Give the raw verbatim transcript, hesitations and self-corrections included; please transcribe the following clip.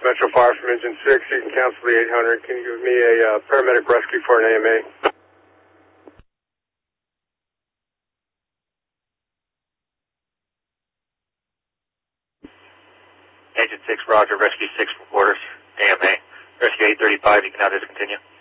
Metro Fire from Engine six. You can cancel the eight hundred. Can you give me a uh, paramedic rescue for an A M A? Engine six, Roger. Rescue six reporters. A M A. Rescue eight thirty-five, you can now discontinue.